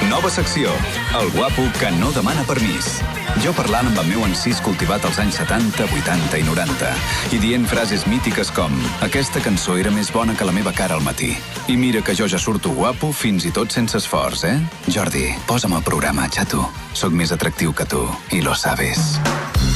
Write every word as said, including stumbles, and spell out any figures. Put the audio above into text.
Nova secció, el guapo que no demana permís. Jo parlant amb el meu encís cultivat als anys setanta, vuitanta i noranta i dient frases mítiques com aquesta cançó era més bona que la meva cara al matí. I mira que jo ja surto guapo fins i tot sense esforç, eh? Jordi, posa'm el programa, xato. Soc més atractiu que tu, i lo sabes.